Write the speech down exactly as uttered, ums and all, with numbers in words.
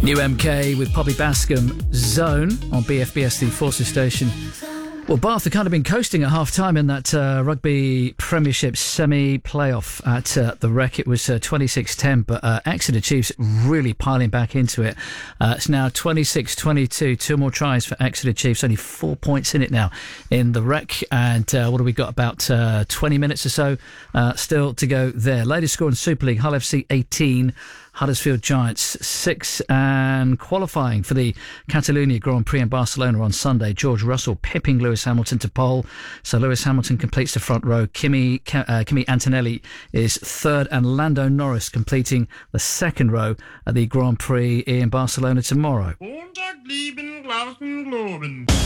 New M K with Poppy Bascom, Zone on B F B S, the Forces station. Well, Bath have kind of been coasting at half-time in that uh, Rugby Premiership semi-playoff at uh, the Wreck. It was uh, twenty-six ten, but uh, Exeter Chiefs really piling back into it. Uh, it's now twenty-six twenty-two, two more tries for Exeter Chiefs, only four points in it now in the Wreck. And uh, what have we got, about uh, twenty minutes or so uh, still to go there. Latest score in Super League, Hull F C eighteen, Huddersfield Giants six, and qualifying for the Catalonia Grand Prix in Barcelona on Sunday, George Russell pipping Lewis Hamilton to pole. So Lewis Hamilton completes the front row. Kimi, uh, Kimi Antonelli is third, and Lando Norris completing the second row at the Grand Prix in Barcelona tomorrow.